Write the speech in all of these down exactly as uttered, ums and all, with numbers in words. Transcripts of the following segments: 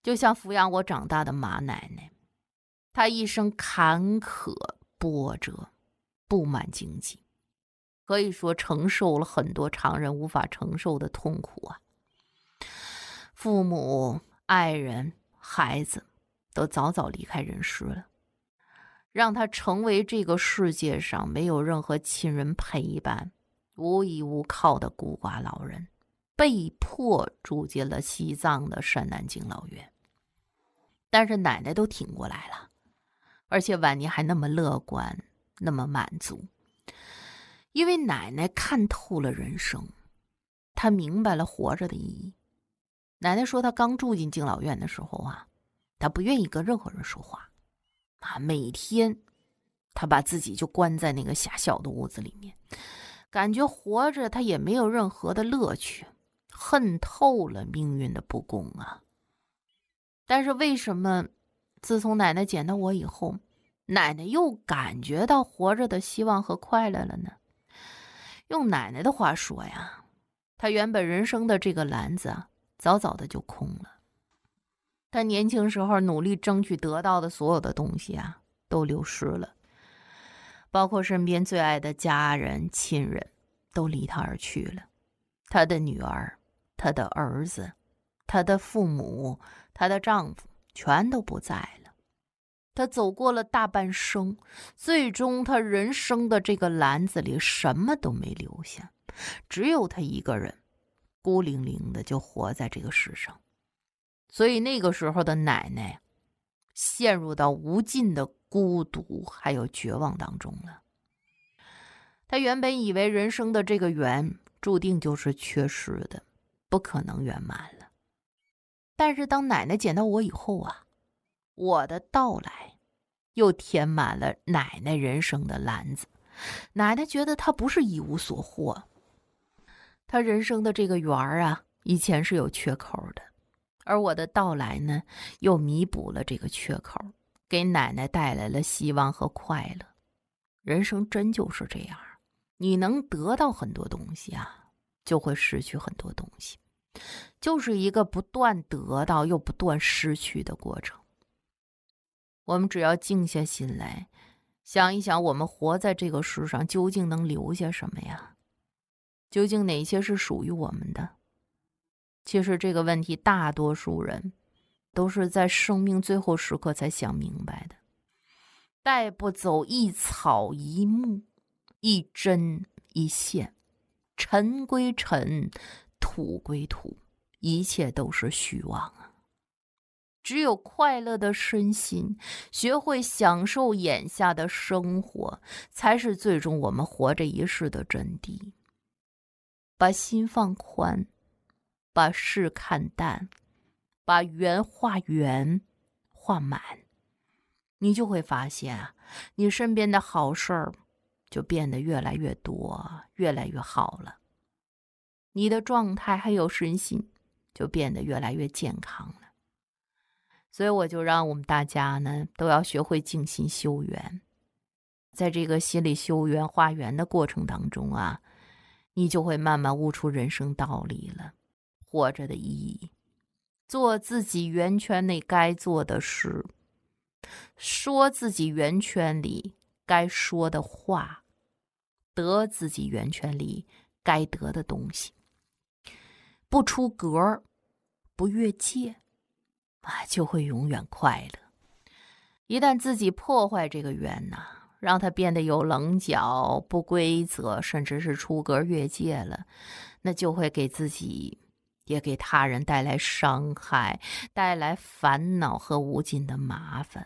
就像抚养我长大的马奶奶，她一生坎坷波折，布满荆棘，可以说承受了很多常人无法承受的痛苦啊。父母、爱人、孩子都早早离开人世了，让他成为这个世界上没有任何亲人陪伴、无依无靠的孤寡老人，被迫住进了西藏的山南敬老院。但是奶奶都挺过来了，而且晚年还那么乐观，那么满足。因为奶奶看透了人生，她明白了活着的意义。奶奶说她刚住进敬老院的时候啊，她不愿意跟任何人说话啊，每天她把自己就关在那个狭小的屋子里面，感觉活着她也没有任何的乐趣，恨透了命运的不公啊。但是为什么自从奶奶捡到我以后，奶奶又感觉到活着的希望和快乐了呢？用奶奶的话说呀，她原本人生的这个篮子啊，早早的就空了。她年轻时候努力争取得到的所有的东西啊，都流失了，包括身边最爱的家人、亲人都离她而去了。她的女儿、她的儿子、她的父母、她的丈夫全都不在了。她走过了大半生，最终她人生的这个篮子里什么都没留下，只有她一个人孤零零的就活在这个世上。所以那个时候的奶奶陷入到无尽的孤独还有绝望当中了。她原本以为人生的这个圆注定就是缺失的，不可能圆满了。但是当奶奶捡到我以后啊，我的到来又填满了奶奶人生的篮子。奶奶觉得她不是一无所获，她人生的这个圆儿啊，以前是有缺口的，而我的到来呢，又弥补了这个缺口，给奶奶带来了希望和快乐。人生真就是这样，你能得到很多东西啊，就会失去很多东西，就是一个不断得到又不断失去的过程。我们只要静下心来，想一想我们活在这个世上究竟能留下什么呀？究竟哪些是属于我们的？其实这个问题大多数人都是在生命最后时刻才想明白的。带不走一草一木，一针一线，尘归尘，土归土，一切都是虚妄啊。只有快乐的身心，学会享受眼下的生活，才是最终我们活这一世的真谛。把心放宽，把事看淡，把圆画圆画满，你就会发现啊，你身边的好事儿就变得越来越多，越来越好了。你的状态还有身心就变得越来越健康了。所以我就让我们大家呢，都要学会静心修缘。在这个心里修缘化缘的过程当中啊，你就会慢慢悟出人生道理了，活着的意义，做自己圆圈内该做的事，说自己圆圈里该说的话，得自己圆圈里该得的东西，不出格，不越界啊，就会永远快乐。一旦自己破坏这个圆呐、啊，让它变得有棱角、不规则，甚至是出格越界了，那就会给自己也给他人带来伤害，带来烦恼和无尽的麻烦。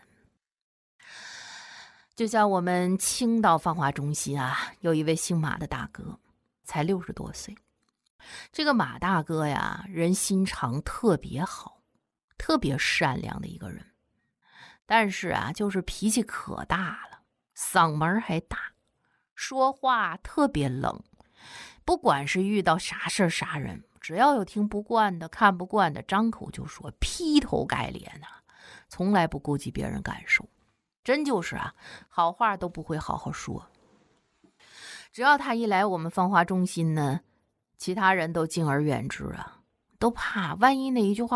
就像我们青岛芳华中心啊，有一位姓马的大哥，才六十多岁。这个马大哥呀，人心肠特别好，特别善良的一个人，但是啊，就是脾气可大了，嗓门还大，说话特别冷。不管是遇到啥事啥人，只要有听不惯的、看不惯的，张口就说，劈头盖脸啊，从来不顾及别人感受。真就是啊，好话都不会好好说。只要他一来我们芳华中心呢，其他人都敬而远之啊，都怕万一那一句话